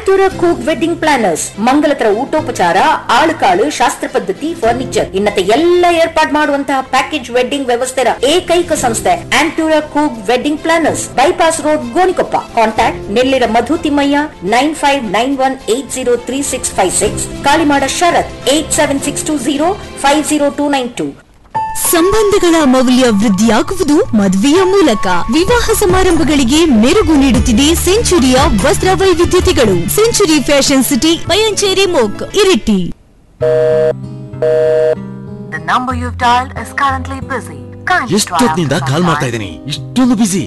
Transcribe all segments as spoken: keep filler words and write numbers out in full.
ಆಂಟೂರ ಕೂಕ್ wedding planners ಮಂಗಲತರ ಊಟೋಪಚಾರ, ಆಳುಕಾಳು, ಶಾಸ್ತ್ರ ಪದ್ಧತಿ, furniture ಇನ್ನತೆ ಎಲ್ಲ ಏರ್ಪಾಡು ಮಾಡುವಂತಹ ಪ್ಯಾಕೇಜ್ ವೆಡ್ಡಿಂಗ್ ವ್ಯವಸ್ಥೆಯ ಏಕೈಕ ಸಂಸ್ಥೆ ಆಂಟೂರ ಕೂಕ್ wedding planners, bypass road, Gonikoppa. Contact Nellira ಮಧು Thimmaiah nine five nine one eight zero three six five six, Kalimada ಶರತ್ eight seven six two zero five zero two nine two. ಸಂಬಂಧಗಳ ಮೌಲ್ಯ ವೃದ್ಧಿಯಾಗುವುದು ಮದುವೆಯ ಮೂಲಕ. ವಿವಾಹ ಸಮಾರಂಭಗಳಿಗೆ ಮೆರುಗು ನೀಡುತ್ತಿದೆ ಸೆಂಚುರಿಯ ವಸ್ತ್ರ ವೈವಿಧ್ಯತೆಗಳು. Century fashion city, Payanchery ಮೋಕ್, Iritty. ಎಷ್ಟೊತ್ತಿನಿಂದ ಕಾಲ್ ಮಾಡ್ತಾ ಇದ್ದೀನಿ, ಇಷ್ಟೊಂದು ಬಿಸಿ.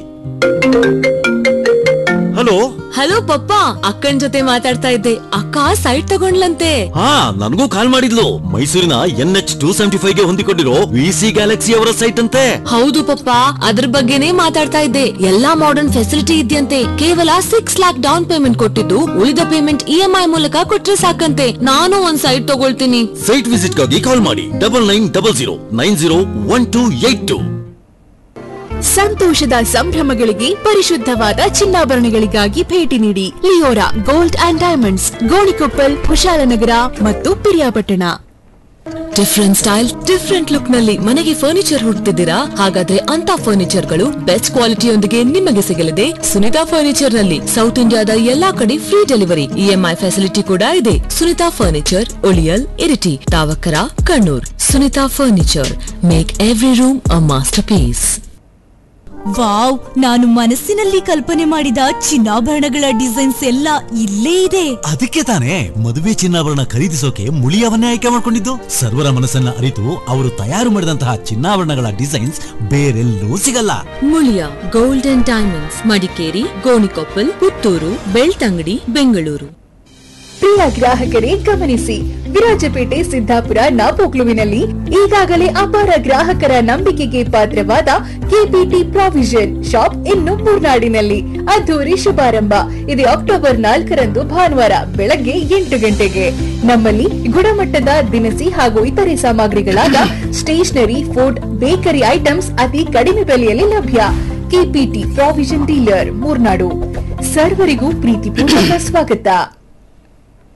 ಹಲೋ ಹಲೋ ಪಪ್ಪ, ಅಕ್ಕನ್ ಜೊತೆ ಮಾತಾಡ್ತಾ ಇದ್ದೆ. ಅಕ್ಕ ಸೈಟ್ ತಗೊಂಡ್ಲಂತೆ. ಹಾ, ನನಗೂ ಕಾಲ್ ಮಾಡಿದ್ಲು. ಮೈಸೂರಿನ N H two seventy five ಗೆ ಹೊಂದಿಕೊಂಡಿರೋ ವಿಸಿ ಗ್ಯಾಲಕ್ಸಿ ಅವರ ಸೈಟ್ ಅಂತೆ. ಹೌದು ಪಪ್ಪ, ಅದ್ರ ಬಗ್ಗೆನೇ ಮಾತಾಡ್ತಾ ಇದ್ದೆ. ಎಲ್ಲಾ ಮಾಡರ್ನ್ ಫೆಸಿಲಿಟಿ ಇದೆಯಂತೆ. ಕೇವಲ ಸಿಕ್ಸ್ ಲ್ಯಾಕ್ ಡೌನ್ ಪೇಮೆಂಟ್ ಕೊಟ್ಟಿದ್ದು ಉಳಿದ ಪೇಮೆಂಟ್ ಇ ಎಂ ಐ ಮೂಲಕ ಕೊಟ್ರೆ ಸಾಕಂತೆ. ನಾನು ಒಂದ್ ಸೈಟ್ ತಗೊಳ್ತೀನಿ. ಸೈಟ್ ವಿಸಿಟ್ ಗಾಗಿ ಕಾಲ್ ಮಾಡಿ double nine double zero nine zero one two eight two. ಸಂತೋಷದ ಸಂಭ್ರಮಗಳಿಗೆ ಪರಿಶುದ್ಧವಾದ ಚಿನ್ನಾಭರಣಗಳಿಗಾಗಿ ಭೇಟಿ ನೀಡಿ Leora gold and diamonds, Gonikoppal, Kushalnagar ಮತ್ತು Piriyapatna. Different style, different look ನಲ್ಲಿ ಮನೆಗೆ ಫರ್ನಿಚರ್ ಹುಡುಕ್ತಿದ್ದೀರಾ? ಹಾಗಾದ್ರೆ ಅಂತ ಫರ್ನಿಚರ್ ಗಳು ಬೆಸ್ಟ್ ಕ್ವಾಲಿಟಿಯೊಂದಿಗೆ ನಿಮಗೆ ಸಿಗಲಿದೆ ಸುನಿತಾ ಫರ್ನಿಚರ್ ನಲ್ಲಿ. ಸೌತ್ ಇಂಡಿಯಾದ ಎಲ್ಲಾ ಕಡೆ free delivery, E M I facility ಕೂಡ ಇದೆ. Sunita furniture, ಉಳಿಯಲ್, Iritty, ತಾವಕರ, Kannur. Sunita furniture, make every room ಅ ಮಾಸ್ಟರ್ ಪೀಸ್. ವಾವ್, ನಾನು ಮನಸ್ಸಿನಲ್ಲಿ ಕಲ್ಪನೆ ಮಾಡಿದ ಚಿನ್ನಾಭರಣಗಳ ಡಿಸೈನ್ಸ್ ಎಲ್ಲ ಇಲ್ಲೇ ಇದೆ. ಅದಕ್ಕೆ ತಾನೇ ಮದುವೆ ಚಿನ್ನಾಭರಣ ಖರೀದಿಸೋಕೆ ಮುಳಿಯವನ್ನೇ ಆಯ್ಕೆ ಮಾಡಿಕೊಂಡಿದ್ದು. ಸರ್ವರ ಮನಸ್ಸನ್ನ ಅರಿತು ಅವರು ತಯಾರು ಮಾಡಿದಂತಹ ಚಿನ್ನಾಭರಣಗಳ ಡಿಸೈನ್ಸ್ ಬೇರೆಲ್ಲೂ ಸಿಗಲ್ಲ. Muliya gold and diamonds, Madikeri, Gonikoppal, Puttur, Belthangady, Bengaluru. ಪ್ರಿಯ ಗ್ರಾಹಕರೇ ಗಮನಿಸಿ, ವಿರಾಜಪೇಟೆ, ಸಿದ್ದಾಪುರ, ನಾಪೋಕ್ಲುವಿನಲ್ಲಿ ಈಗಾಗಲೇ ಅಪಾರ ಗ್ರಾಹಕರ ನಂಬಿಕೆಗೆ ಪಾತ್ರವಾದ ಕೆಪಿಟಿ ಪ್ರಾವಿಷನ್ ಶಾಪ್ ಇನ್ನು ಮೂರ್ನಾಡಿನಲ್ಲಿ ಅದ್ದೂರಿ ಶುಭಾರಂಭ. ಇದು ಅಕ್ಟೋಬರ್ ನಾಲ್ಕರಂದು ಭಾನುವಾರ ಬೆಳಗ್ಗೆ ಎಂಟು ಗಂಟೆಗೆ. ನಮ್ಮಲ್ಲಿ ಗುಣಮಟ್ಟದ ದಿನಸಿ ಹಾಗೂ ಇತರೆ ಸಾಮಗ್ರಿಗಳಾದ ಸ್ಟೇಷನರಿ, ಫುಡ್, ಬೇಕರಿ ಐಟಮ್ಸ್ ಅತಿ ಕಡಿಮೆ ಬೆಲೆಯಲ್ಲಿ ಲಭ್ಯ. KPT provision dealer, Murnad. ಸರ್ವರಿಗೂ ಪ್ರೀತಿಪೂರ್ವಕ ಸ್ವಾಗತ.